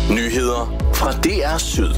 Nyheder fra DR Syd.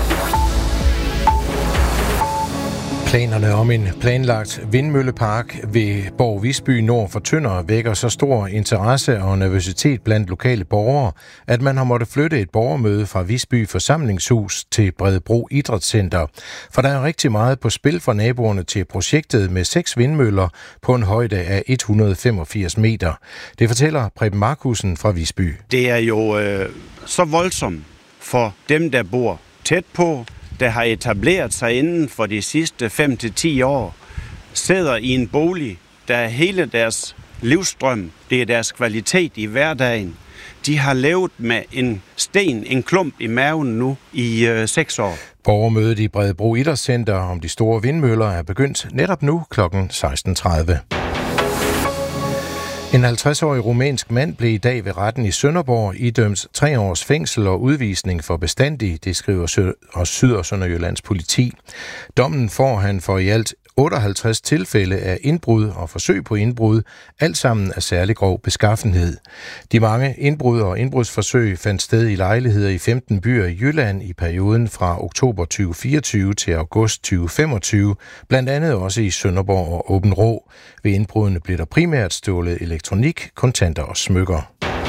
Planerne om en planlagt vindmøllepark ved Borg Visby nord for Tønder vækker så stor interesse og nervøsitet blandt lokale borgere, at man har måttet flytte et borgermøde fra Visby Forsamlingshus til Bredebro Idrætscenter. For der er rigtig meget på spil for naboerne til projektet med 6 vindmøller på en højde af 185 meter. Det fortæller Preben Markussen fra Visby. Det er jo så voldsomt for dem, der bor tæt på, der har etableret sig inden for de sidste 5-10 år, sidder i en bolig, der er hele deres livsstrøm, det er deres kvalitet i hverdagen. De har levet med en klump i maven nu i 6 år. Borgermødet i Bredebro Idrætscenter om de store vindmøller er begyndt netop nu kl. 16.30. En 50-årig rumænsk mand blev i dag ved retten i Sønderborg idømt 3 års fængsel og udvisning for bestandig, det skriver Syd- og Sønderjyllands politi. Dommen får han for i alt 58 tilfælde af indbrud og forsøg på indbrud, alt sammen af særlig grov beskaffenhed. De mange indbrud og indbrudsforsøg fandt sted i lejligheder i 15 byer i Jylland i perioden fra oktober 2024 til august 2025, blandt andet også i Sønderborg og Aabenraa. Ved indbrudene blev der primært stjålet elektronik, kontanter og smykker.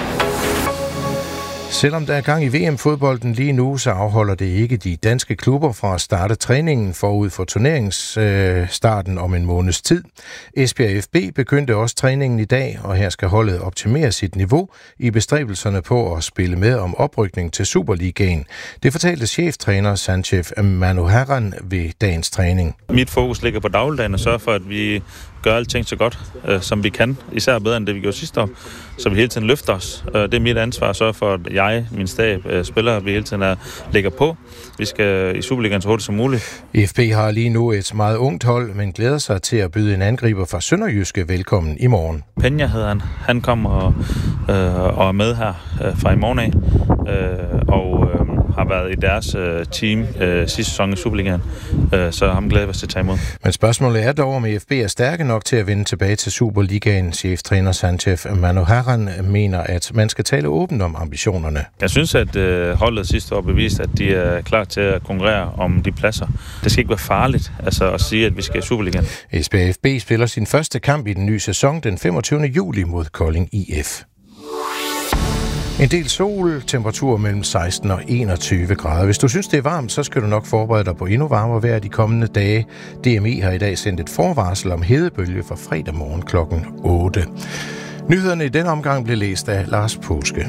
Selvom der er gang i VM-fodbolden lige nu, så afholder det ikke de danske klubber fra at starte træningen forud for turneringsstarten om en måneds tid. Esbjerg FB begyndte også træningen i dag, og her skal holdet optimere sit niveau i bestræbelserne på at spille med om oprykning til Superligaen. Det fortalte cheftræner Sanchef Manoharan ved dagens træning. Mit fokus ligger på dagligdagen og sørge for, at vi gør alting så godt, som vi kan. Især bedre end det, vi gjorde sidste år. Så vi hele tiden løfter os. Det er mit ansvar at sørge for, at jeg, min stab, spillere, vi hele tiden ligger på. Vi skal i Superligaen så hurtigt som muligt. FB har lige nu et meget ungt hold, men glæder sig til at byde en angriber fra Sønderjyske velkommen i morgen. Peña hedder han. Han kommer og er med her fra i morgen af. Og har været i deres team sidste sæson i Superligaen, så ham glæder vi os til at tage imod. Men spørgsmålet er dog, om FB er stærke nok til at vende tilbage til Superligaen. Cheftræner Sanchef Manoharan mener, at man skal tale åbent om ambitionerne. Jeg synes, at holdet sidste år beviste, at de er klar til at konkurrere om de pladser. Det skal ikke være farligt at sige, at vi skal i Superligaen. Esbjerg FB spiller sin første kamp i den nye sæson den 25. juli mod Kolding IF. En del sol, temperatur mellem 16 og 21 grader. Hvis du synes, det er varmt, så skal du nok forberede dig på endnu varmere vejr de kommende dage. DMI har i dag sendt et forvarsel om hedebølge for fredag morgen kl. 8. Nyhederne i denne omgang blev læst af Lars Påske.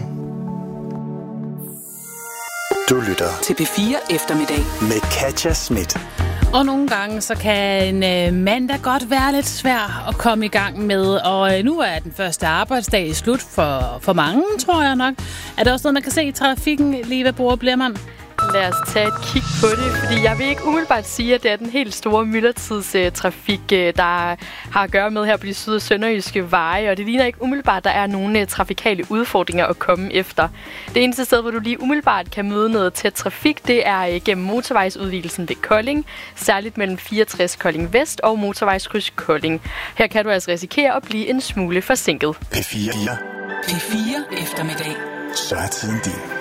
Du lytter til P4 Eftermiddag med Katja Schmidt. Og nogle gange så kan en mandag godt være lidt svær at komme i gang med, og nu er den første arbejdsdag slut for mange, tror jeg nok. Er det også noget, man kan se i trafikken lige ved Bore Blermand? Lad os tage et kig på det, fordi jeg vil ikke umiddelbart sige, at det er den helt store myldretidstrafik, der har at gøre med her på de syd- og sønderjyske veje, og det ligner ikke umiddelbart, at der er nogle trafikale udfordringer at komme efter. Det eneste sted, hvor du lige umiddelbart kan møde noget tæt trafik, det er gennem motorvejsudvidelsen ved Kolding, særligt mellem 64 Kolding Vest og motorvejskryds Kolding. Her kan du altså risikere at blive en smule forsinket. P4 P4 Eftermiddag. Så er tiden din.